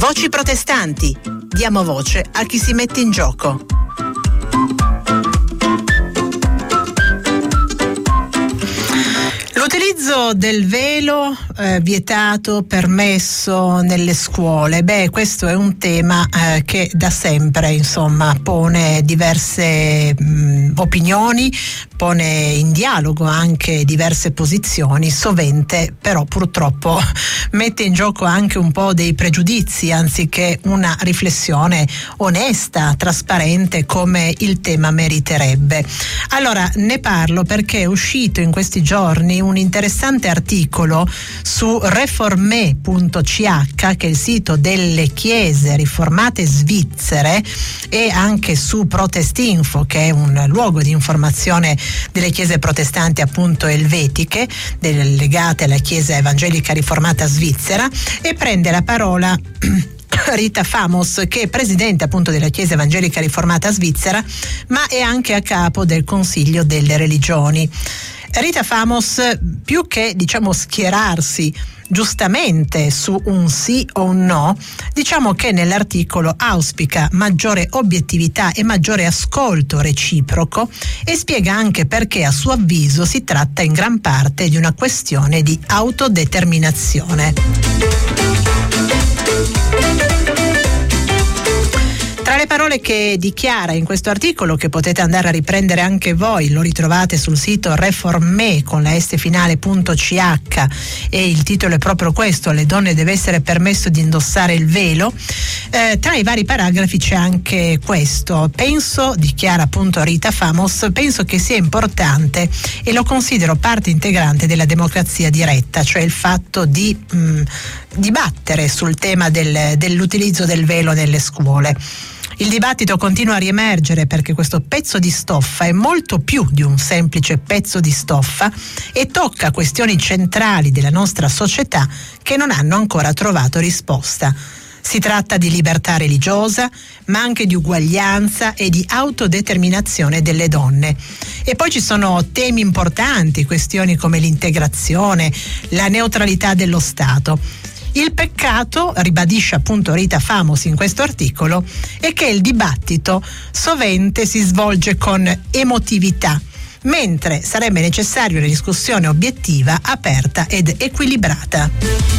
Voci protestanti. Diamo voce a chi si mette in gioco. L'utilizzo del velo vietato, permesso nelle scuole, questo è un tema che da sempre pone diverse opinioni, pone in dialogo anche diverse posizioni, sovente però purtroppo mette in gioco anche un po' dei pregiudizi anziché una riflessione onesta, trasparente come il tema meriterebbe. Allora ne parlo perché è uscito in questi giorni un interessante articolo su reforme.ch, che è il sito delle chiese riformate svizzere, e anche su Protestinfo, che è un luogo di informazione delle chiese protestanti appunto elvetiche, legate alla chiesa evangelica riformata svizzera, e prende la parola Rita Famos, che è presidente appunto della Chiesa Evangelica Riformata Svizzera, ma è anche a capo del Consiglio delle Religioni. Rita Famos, più che schierarsi giustamente su un sì o un no, che nell'articolo auspica maggiore obiettività e maggiore ascolto reciproco, e spiega anche perché a suo avviso si tratta in gran parte di una questione di autodeterminazione. Tra le parole che dichiara in questo articolo, che potete andare a riprendere anche voi, lo ritrovate sul sito reforme con la s finale.ch, e il titolo è proprio questo: alle donne deve essere permesso di indossare il velo. Tra i vari paragrafi c'è anche questo: penso, dichiara appunto Rita Famos, penso che sia importante e lo considero parte integrante della democrazia diretta, cioè il fatto di dibattere sul tema dell'utilizzo del velo nelle scuole. Il dibattito continua a riemergere perché questo pezzo di stoffa è molto più di un semplice pezzo di stoffa e tocca questioni centrali della nostra società che non hanno ancora trovato risposta. Si tratta di libertà religiosa, ma anche di uguaglianza e di autodeterminazione delle donne. E poi ci sono temi importanti, questioni come l'integrazione, la neutralità dello Stato. Il peccato, ribadisce appunto Rita Famos in questo articolo, è che il dibattito sovente si svolge con emotività, mentre sarebbe necessaria una discussione obiettiva, aperta ed equilibrata.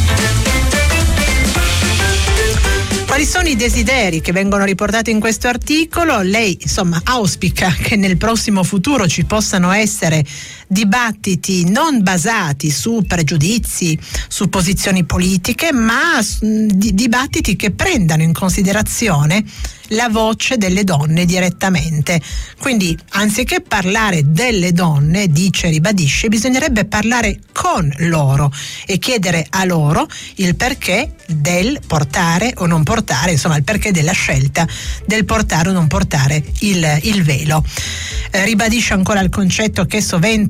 Quali sono i desideri che vengono riportati in questo articolo? Lei auspica che nel prossimo futuro ci possano essere dibattiti non basati su pregiudizi, su posizioni politiche, ma dibattiti che prendano in considerazione la voce delle donne direttamente. Quindi anziché parlare delle donne, ribadisce, bisognerebbe parlare con loro e chiedere a loro il perché del portare o non portare, il perché della scelta del portare o non portare il velo. Ribadisce ancora il concetto che sovente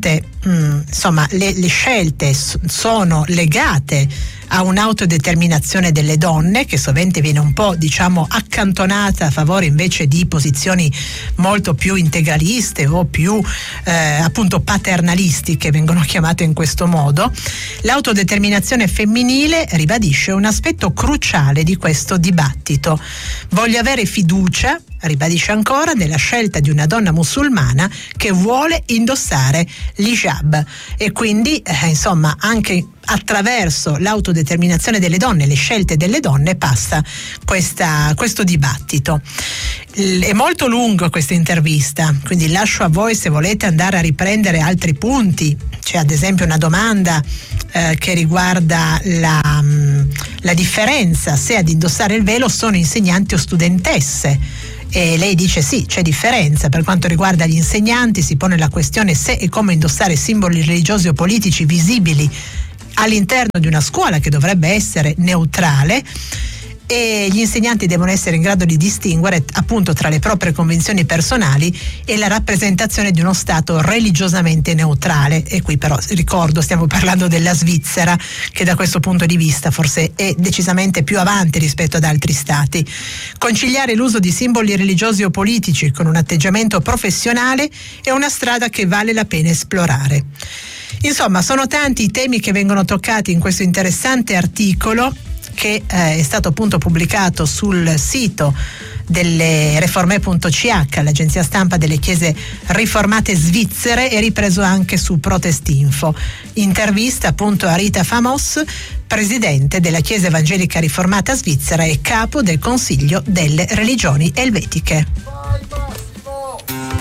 le scelte sono legate a un'autodeterminazione delle donne, che sovente viene un po' accantonata a favore invece di posizioni molto più integraliste o più appunto paternalistiche, vengono chiamate in questo modo. L'autodeterminazione femminile, ribadisce, è un aspetto cruciale di questo dibattito. Voglio avere fiducia, ribadisce ancora, nella scelta di una donna musulmana che vuole indossare l'hijab, e quindi anche attraverso l'autodeterminazione delle donne, le scelte delle donne, passa questo dibattito. È molto lungo questa intervista, quindi lascio a voi, se volete, andare a riprendere altri punti. C'è ad esempio una domanda che riguarda la differenza se ad indossare il velo sono insegnanti o studentesse. E lei dice sì, c'è differenza. Per quanto riguarda gli insegnanti si pone la questione se e come indossare simboli religiosi o politici visibili all'interno di una scuola che dovrebbe essere neutrale, e gli insegnanti devono essere in grado di distinguere appunto tra le proprie convinzioni personali e la rappresentazione di uno Stato religiosamente neutrale. E qui però, ricordo, stiamo parlando della Svizzera, che da questo punto di vista forse è decisamente più avanti rispetto ad altri Stati. Conciliare l'uso di simboli religiosi o politici con un atteggiamento professionale è una strada che vale la pena esplorare. Insomma, sono tanti i temi che vengono toccati in questo interessante articolo, che è stato appunto pubblicato sul sito delle Reforme.ch, l'agenzia stampa delle chiese riformate svizzere, e ripreso anche su Protestinfo. Intervista appunto a Rita Famos, presidente della Chiesa Evangelica Riformata Svizzera e capo del Consiglio delle Religioni Elvetiche.